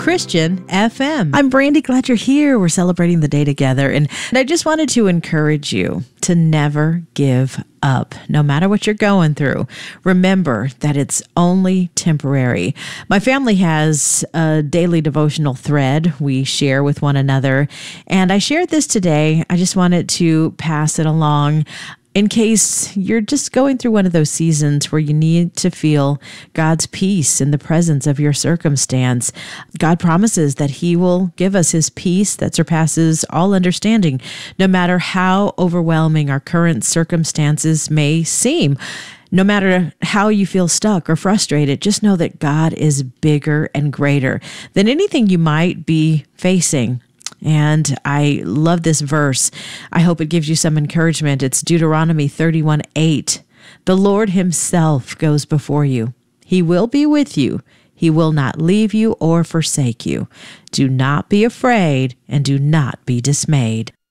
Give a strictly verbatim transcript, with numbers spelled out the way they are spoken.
Christian F M. I'm Brandy, glad you're here. We're celebrating the day together. And, and I just wanted to encourage you to never give up, no matter what you're going through. Remember that it's only temporary. My family has a daily devotional thread we share with one another, and I shared this today. I just wanted to pass it along in case you're just going through one of those seasons where you need to feel God's peace in the presence of your circumstance. God promises that He will give us His peace that surpasses all understanding, no matter how overwhelming our current circumstances may seem. No matter how you feel stuck or frustrated, just know that God is bigger and greater than anything you might be facing. And I love this verse. I hope it gives you some encouragement. It's Deuteronomy thirty-one eight. The Lord Himself goes before you. He will be with you. He will not leave you or forsake you. Do not be afraid and do not be dismayed.